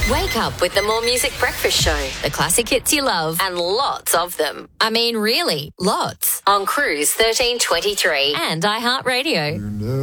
Wake up with the More Music Breakfast Show. The classic hits you love and lots of them. I mean, really, lots. On Cruise 1323 and iHeartRadio.